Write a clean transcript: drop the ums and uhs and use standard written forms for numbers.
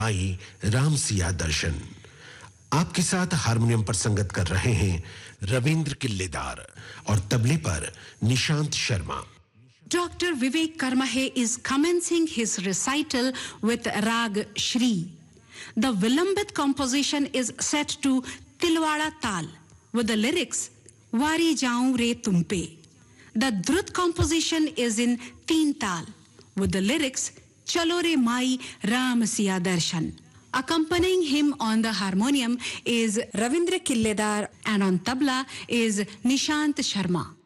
आई राम सिया दर्शन। आपके साथ हारमोनियम पर संगत कर रहे हैं रविंद्र किल्लेदार और तबले पर Nishant Sharma. Dr. Vivek Karmahe is commencing his recital with Rag Shri. The Vilambit composition is set to Tilwada Tal with the lyrics Vari Jaun Re Tumpe. The Drut composition is in Teen Tal with the lyrics Chalo Re Mai Ram Siya Darshan. Accompanying him on the harmonium is Ravindra Killedar and on tabla is Nishant Sharma.